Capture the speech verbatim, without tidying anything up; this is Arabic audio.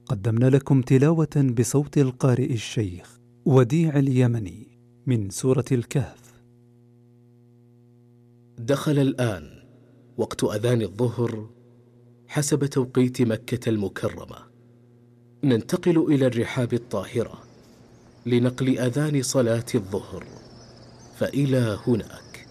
قدمنا لكم تلاوة بصوت القارئ الشيخ وديع اليمني من سورة الكهف. دخل الآن وقت أذان الظهر حسب توقيت مكة المكرمة. ننتقل إلى الرحاب الطاهرة لنقل أذان صلاة الظهر، فإلى هناك.